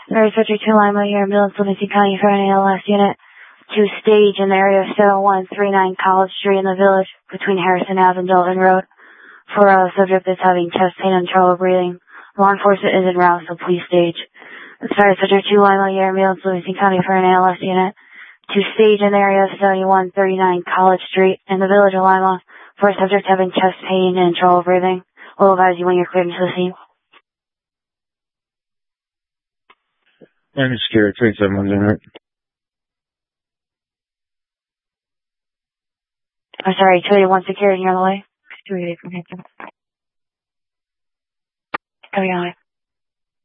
Mary Frederick to Lima here, Middle Livingston County for an ALS unit. To stage in the area of 7139 College Street in the village between Harrison Ave and Dalton Road for a subject that's having chest pain and trouble breathing. Law enforcement is en route, so please stage. Mary Frederick to Lima here, Middle Livingston County for an ALS unit. To stage in the area of 7139 College Street in the village of Lima for a subject having chest pain and trouble breathing. We'll advise you when you're cleared into the scene. I'm scared. 3700. I'm sorry, 281 security, you're on the way. 288 from Hampton. Coming on.